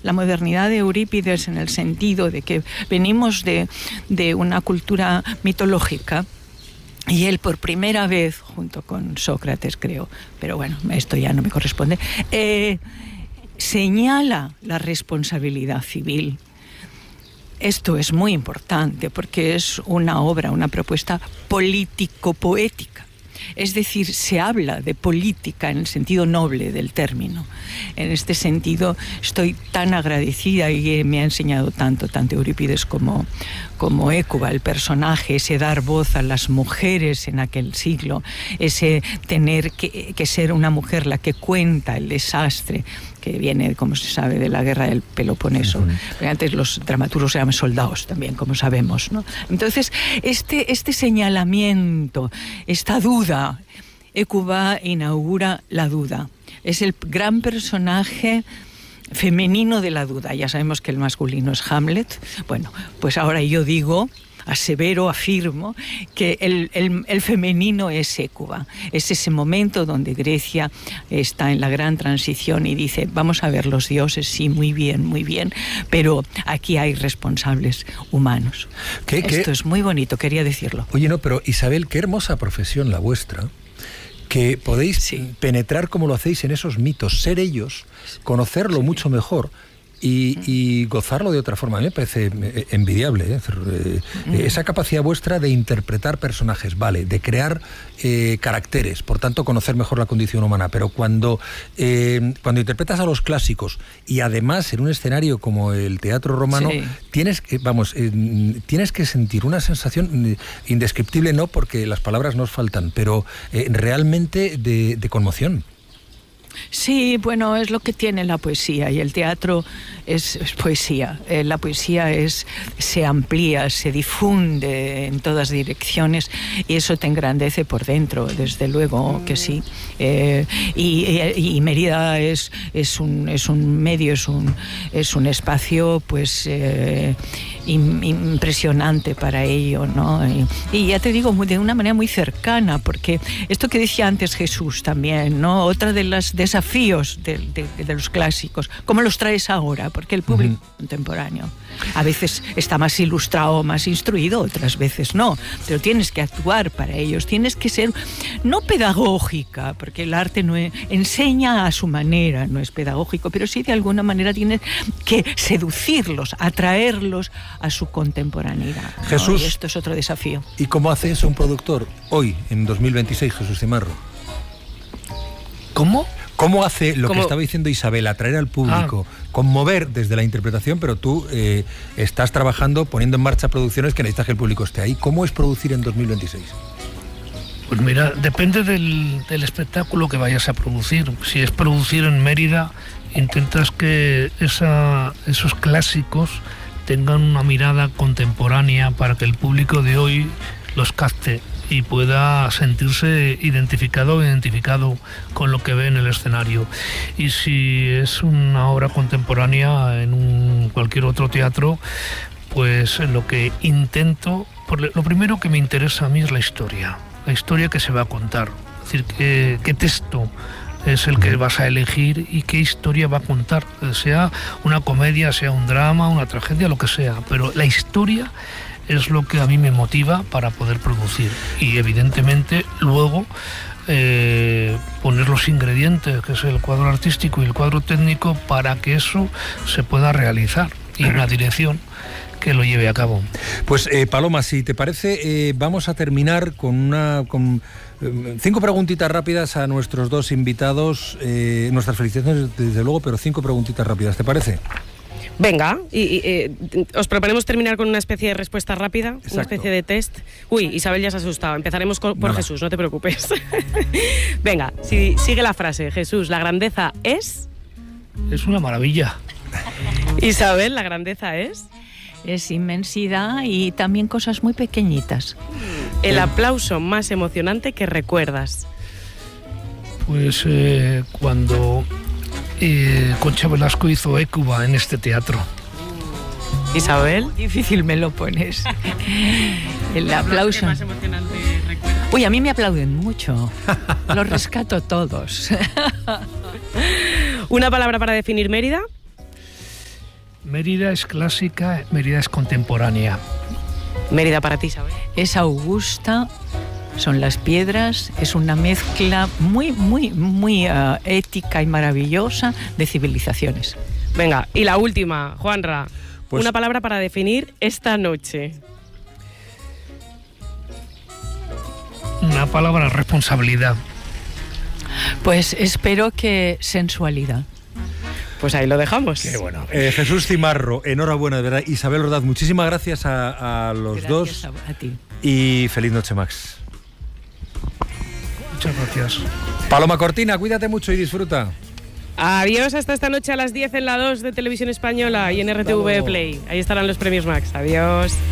la modernidad de Eurípides en el sentido de que venimos de una cultura mitológica. Y él por primera vez, junto con Sócrates creo, pero bueno, esto ya no me corresponde, señala la responsabilidad civil. Esto es muy importante porque es una obra, una propuesta político-poética. Es decir, se habla de política en el sentido noble del término. En este sentido, estoy tan agradecida y me ha enseñado tanto Eurípides como Hécuba, el personaje, ese dar voz a las mujeres en aquel siglo, ese tener que ser una mujer la que cuenta el desastre que viene, como se sabe, de la guerra del Peloponeso. Porque antes los dramaturgos se llaman soldados también, como sabemos, ¿no? Entonces, este señalamiento, esta duda, Hécuba inaugura la duda. Es el gran personaje femenino de la duda. Ya sabemos que el masculino es Hamlet. Bueno, pues ahora yo digo, asevero, afirmo, que el femenino es Hécuba. Es ese momento donde Grecia está en la gran transición y dice, vamos a ver los dioses, sí, muy bien, pero aquí hay responsables humanos. Esto es muy bonito, quería decirlo. Oye, no, pero Isabel, qué hermosa profesión la vuestra, que podéis penetrar como lo hacéis en esos mitos, ser ellos, conocerlo mucho mejor y gozarlo de otra forma. A mí me parece envidiable, esa capacidad vuestra de interpretar personajes, vale, de crear caracteres, por tanto conocer mejor la condición humana, pero cuando interpretas a los clásicos y además en un escenario como el teatro romano, tienes que sentir una sensación indescriptible, no porque las palabras nos faltan, pero realmente de conmoción. Sí, bueno, es lo que tiene la poesía, y el teatro es poesía. La poesía se amplía, se difunde en todas direcciones, y eso te engrandece por dentro, desde luego que sí. Y Mérida es un medio, es un espacio, pues impresionante para ello, ¿no? Y ya te digo, de una manera muy cercana, porque esto que decía antes Jesús también, ¿no? Otra de los desafíos de los clásicos, ¿cómo los traes ahora? Porque el público contemporáneo a veces está más ilustrado, más instruido, otras veces no, pero tienes que actuar para ellos, tienes que ser, no pedagógica, porque el arte no enseña a su manera, no es pedagógico, pero sí de alguna manera tienes que seducirlos, atraerlos a su contemporaneidad, ¿no? Jesús, y esto es otro desafío. ¿Y cómo hace eso un productor hoy, en 2026, Jesús Cimarro? ¿Cómo hace lo que estaba diciendo Isabel, atraer al público, conmover desde la interpretación, pero tú estás trabajando, poniendo en marcha producciones que necesitas que el público esté ahí? ¿Cómo es producir en 2026? Pues mira, depende del espectáculo que vayas a producir. Si es producir en Mérida, intentas que esos clásicos tengan una mirada contemporánea para que el público de hoy los capte y pueda sentirse identificado con lo que ve en el escenario. Y si es una obra contemporánea en cualquier otro teatro, pues lo que intento, lo primero que me interesa a mí es la historia que se va a contar, es decir, qué texto es el que vas a elegir y qué historia va a contar, sea una comedia, sea un drama, una tragedia, lo que sea, pero la historia es lo que a mí me motiva para poder producir, y evidentemente luego poner los ingredientes, que es el cuadro artístico y el cuadro técnico, para que eso se pueda realizar, y una dirección que lo lleve a cabo. Pues Paloma, si te parece, vamos a terminar con 5 preguntitas rápidas a nuestros dos invitados, nuestras felicitaciones desde luego, pero 5 preguntitas rápidas, ¿te parece? Venga, y os proponemos terminar con una especie de respuesta rápida. Exacto. Una especie de test. Uy, Isabel ya se ha asustado. Empezaremos por Jesús, no te preocupes. Venga, sigue la frase. Jesús, ¿la grandeza es? Es una maravilla. Isabel, ¿la grandeza es? Es inmensidad y también cosas muy pequeñitas. El aplauso más emocionante que recuerdas. Pues cuando Concha Velasco hizo Hécuba en este teatro. Isabel, difícil me lo pones. El aplauso. ¿Qué más emocionante recuerdas? Uy, a mí me aplauden mucho. Los rescato todos. ¿Una palabra para definir Mérida? Mérida es clásica, Mérida es contemporánea. Mérida para ti, ¿sabes? Es augusta, son las piedras, es una mezcla muy ética y maravillosa de civilizaciones. Venga, y la última, Juanra. Pues, una palabra para definir esta noche. Una palabra, responsabilidad. Pues espero que sensualidad. Pues ahí lo dejamos. Qué bueno. Jesús Cimarro, enhorabuena, de verdad. Isabel Ordaz, muchísimas gracias a los dos. Gracias a ti. Y feliz noche, Max. Muchas gracias. Paloma Cortina, cuídate mucho y disfruta. Adiós, hasta esta noche a las 10 en la 2 de Televisión Española y en RTV Play. Ahí estarán los premios Max. Adiós.